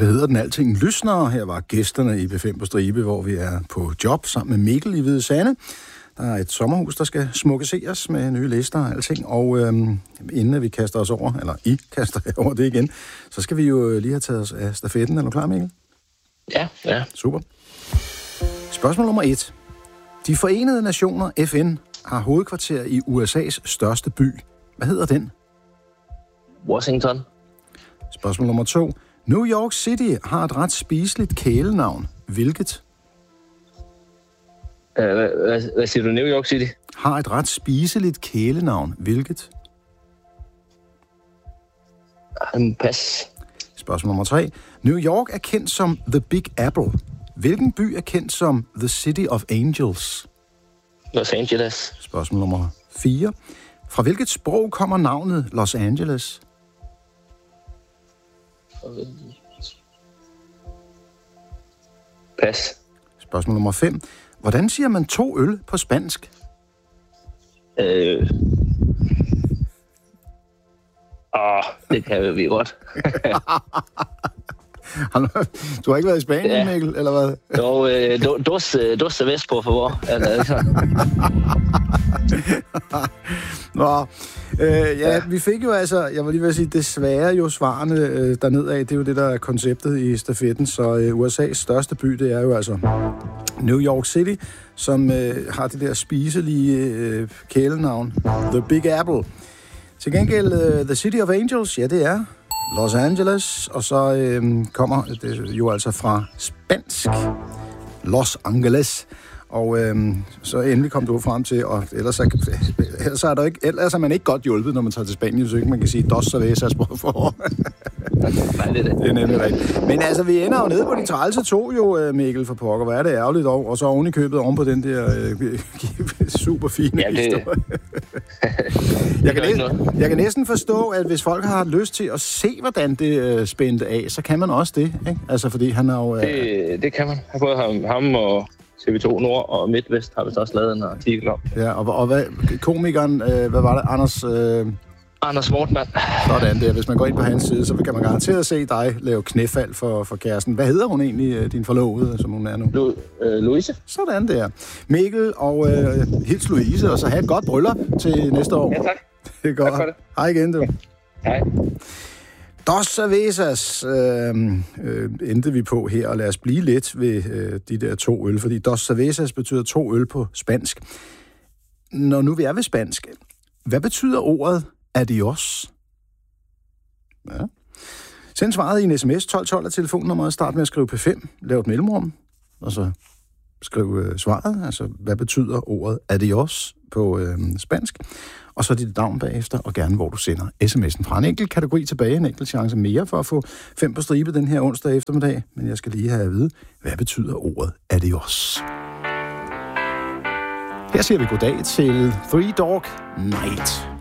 det hedder den alting lysner. Her var gæsterne i B5 på stribe, hvor vi er på job sammen med Mikkel i Hvide Sande. Der er et sommerhus, der skal smukkeseres med nye lister og alting. Og inden vi kaster os over, eller I kaster over det igen, så skal vi jo lige have taget os af stafetten. Er du klar, Mikkel? Ja. Super. Spørgsmål nummer 1. De Forenede Nationer, FN, har hovedkvarter i USA's største by. Hvad hedder den? Washington. Spørgsmål nummer 2. New York City har et ret spiseligt kælenavn. Hvilket? Hvad siger du? New York City? Har et ret spiseligt kælenavn. Hvilket? Pas. Spørgsmål nummer 3. New York er kendt som The Big Apple. Hvilken by er kendt som The City of Angels? Los Angeles. Spørgsmål nummer 4. Fra hvilket sprog kommer navnet Los Angeles? Pas. Spørgsmål nummer 5. Hvordan siger man 2 øl på spansk? Det kan vi godt. Du har ikke været i Spanien, Mikkel, eller hvad? Jo, dos cerveza, por favor. Nå, vi fik jo altså, jeg vil lige vil sige, desværre jo svarene dernedad. Det er jo det, der er konceptet i stafetten. Så USA's største by, det er jo altså New York City, som har det der spiselige kælenavn, The Big Apple. Til gengæld, The City of Angels, ja, det er Los Angeles, og så kommer det jo altså fra spansk, Los Angeles. Og så endelig kom du frem til, og ellers er man ikke godt hjulpet, når man tager til Spanien, så ikke man kan sige dos cervezas por favor. Nej, det er nemlig rigtigt. Men altså, vi ender jo nede på de trælse 2 jo, Mikkel, for pokker. Hvad er det ærgerligt over? Og så oven i købet oven på den der super fine historie. Jeg kan næsten forstå, at hvis folk har lyst til at se, hvordan det spændte af, så kan man også det, ikke? Altså, fordi han er jo... Det kan man. Både ham og TV2 Nord og Midtvest har vi så også lavet en artikel om. Ja, og hvad, komikeren, hvad var det? Anders Mortmann. Sådan der. Hvis man går ind på hans side, så kan man garanteret se dig lave knæfald for kæresten. Hvad hedder hun egentlig, din forlovede, som hun er nu? Louise. Sådan der. Mikkel, og hils Louise, og så have et godt bryllup til næste år. Ja, tak. Det er godt. Tak for det. Hej igen, du. Hej. Dos cervezas endte vi på her, og lad os blive lidt ved de der 2 øl, fordi dos cervezas betyder 2 øl på spansk. Når nu vi er ved spansk, hvad betyder ordet adios? Ja. Send svaret i en sms, 1212 af telefonnummeret, start med at skrive P5, lav et mellemrum, og så skriv svaret, altså hvad betyder ordet adios på spansk, og så dit navn bagefter, og gerne hvor du sender sms'en fra. En enkelt kategori tilbage, en enkelt chance mere for at få 5 på stribe den her onsdag eftermiddag, men jeg skal lige have at vide, hvad betyder ordet adios? Her siger vi goddag til Three Dog Night.